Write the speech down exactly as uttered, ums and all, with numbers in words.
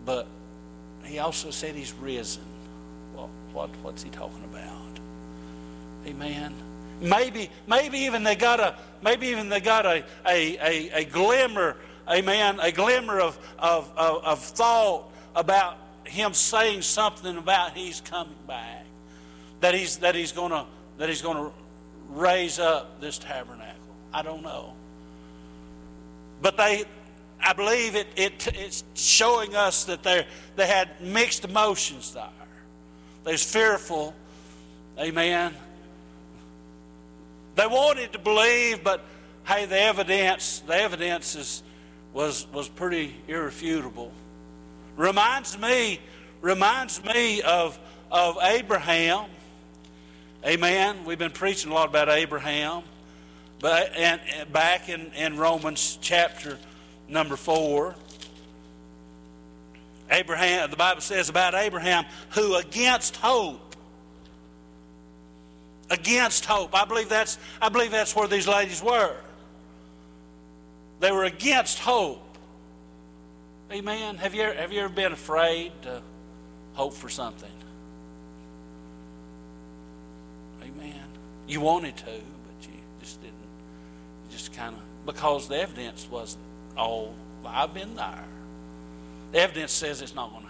but he also said he's risen. Well, what, what's he talking about? Amen. Maybe, maybe even they got a, maybe even they got a, a, a, a glimmer, amen, a glimmer of, of, of, of thought about him saying something about he's coming back, that he's that he's gonna that he's gonna raise up this tabernacle. I don't know, but they, I believe it, it it's showing us that they they had mixed emotions there. They was fearful, amen. They wanted to believe, but hey, the evidence, the evidence is, was was pretty irrefutable. Reminds me, reminds me of of Abraham. Amen. We've been preaching a lot about Abraham, but and, and back in, in Romans chapter number four, Abraham. The Bible says about Abraham, who against hope. Against hope. I believe that's I believe that's where these ladies were. They were against hope. Amen. Have you ever, have you ever been afraid to hope for something? Amen. You wanted to, but you just didn't. You just kind of, because the evidence wasn't all. I've been there. The evidence says it's not going to